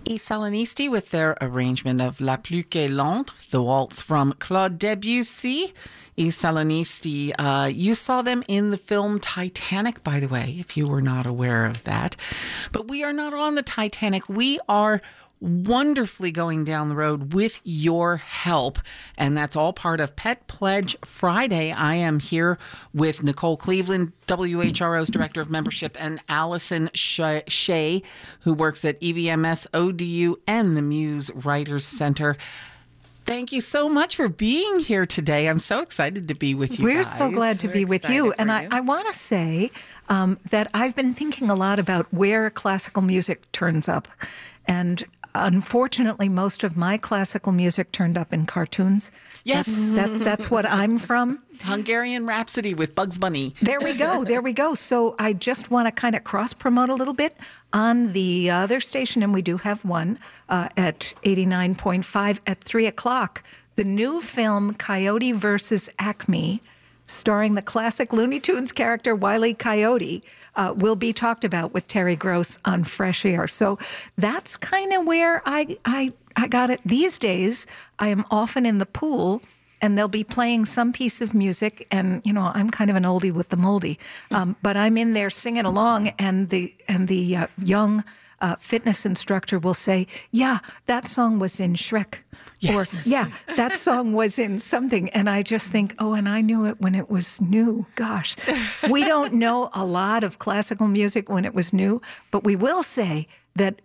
Et Salonisti with their arrangement of La Plus que Londres, the waltz from Claude Debussy. Et Salonisti, you saw them in the film Titanic, by the way, if you were not aware of that. But we are not on the Titanic. We are wonderfully going down the road with your help. And that's all part of Pet Pledge Friday. I am here with Nicole Cleveland, WHRO's Director of Membership, and Allison Shea, who works at EVMS, ODU, and the Muse Writers Center. Thank you so much for being here today. I'm so excited to be with you We're guys. so glad to be with you. And I want to say that I've been thinking a lot about where classical music turns up. And unfortunately, most of my classical music turned up in cartoons. Yes. That's what I'm from. Hungarian Rhapsody with Bugs Bunny. There we go. There we go. So I just want to kind of cross-promote a little bit on the other station, and we do have one at 89.5 at 3 o'clock. The new film, Coyote vs. Acme, starring the classic Looney Tunes character Wile E. Coyote, will be talked about with Terry Gross on Fresh Air. So that's kind of where I got it. These days, I am often in the pool, and they'll be playing some piece of music, and I'm kind of an oldie with the moldy, but I'm in there singing along, and the young fitness instructor will say, "Yeah, that song was in Shrek." Yes. Or, yeah, that song was in something. And I just think, oh, and I knew it when it was new. Gosh, we don't know a lot of classical music when it was new, but we will say that,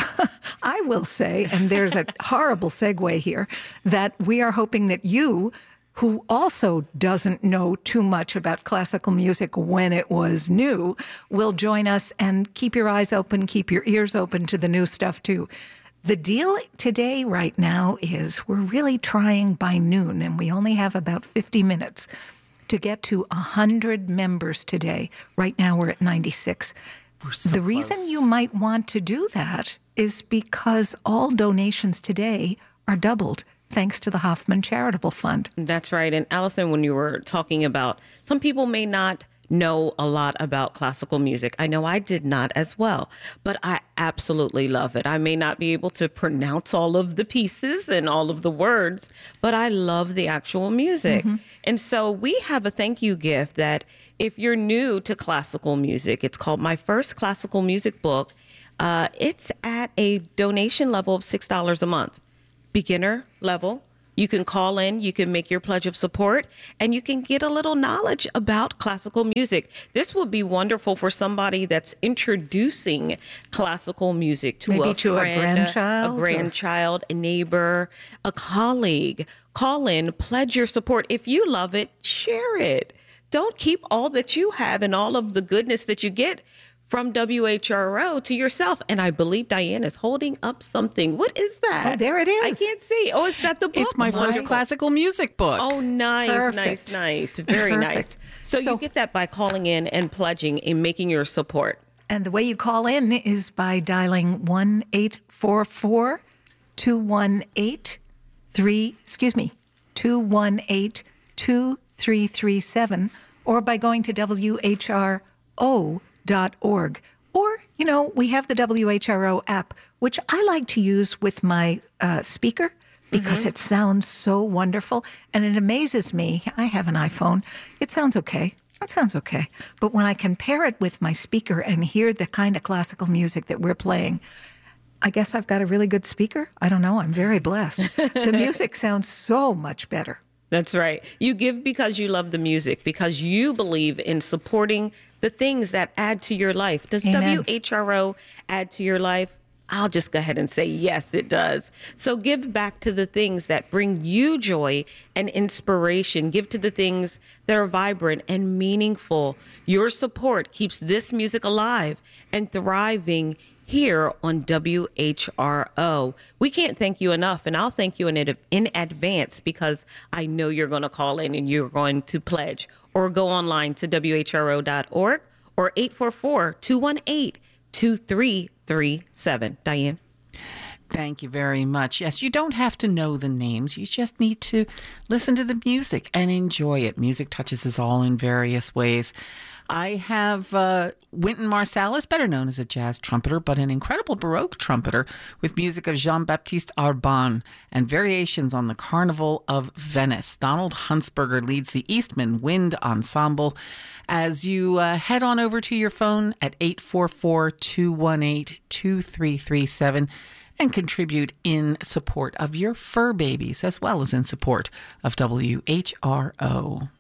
I will say, and there's a horrible segue here, that we are hoping that you, who also doesn't know too much about classical music when it was new, will join us and keep your eyes open, keep your ears open to the new stuff too. The deal today, right now, is we're really trying by noon, and we only have about 50 minutes to get to 100 members today. Right now, we're at 96. We're so the reason close. you might want to do that is because all donations today are doubled, thanks to the Hoffman Charitable Fund. That's right. And Allison, when you were talking about, some people may not know a lot about classical music. I know I did not as well, but I absolutely love it. I may not be able to pronounce all of the pieces and all of the words, but I love the actual music. Mm-hmm. And so we have a thank you gift that if you're new to classical music, it's called My First Classical Music Book. It's at a donation level of $6 a month, beginner level. You can call in, you can make your pledge of support, and you can get a little knowledge about classical music. This will be wonderful for somebody that's introducing classical music to Maybe a to friend, a grandchild, a neighbor, a colleague. Call in, pledge your support. If you love it, share it. Don't keep all that you have and all of the goodness that you get from WHRO to yourself. And I believe Diane is holding up something. What is that? Oh, there it is. I can't see. Oh, is that the book? It's my first classical music book. Oh, nice, Perfect. nice. Very Perfect. nice. So you get that by calling in and pledging and making your support. And the way you call in is by dialing 218-2337, or by going to WHRO.org. Or, we have the WHRO app, which I like to use with my speaker because it sounds so wonderful. And it amazes me. I have an iPhone. It sounds okay. It sounds okay. But when I compare it with my speaker and hear the kind of classical music that we're playing, I guess I've got a really good speaker. I don't know. I'm very blessed. The music sounds so much better. That's right. You give because you love the music, because you believe in supporting the things that add to your life. Does Amen. WHRO add to your life? I'll just go ahead and say, yes, it does. So give back to the things that bring you joy and inspiration. Give to the things that are vibrant and meaningful. Your support keeps this music alive and thriving here on WHRO. We can't thank you enough, and I'll thank you in advance because I know you're going to call in and you're going to pledge, or go online to WHRO.org or 844-218-2337. Diane? Thank you very much. Yes, you don't have to know the names. You just need to listen to the music and enjoy it. Music touches us all in various ways. I have Wynton Marsalis, better known as a jazz trumpeter, but an incredible Baroque trumpeter with music of Jean-Baptiste Arban and variations on the Carnival of Venice. Donald Huntsberger leads the Eastman Wind Ensemble. As you head on over to your phone at 844-218-2337 and contribute in support of your fur babies as well as in support of WHRO.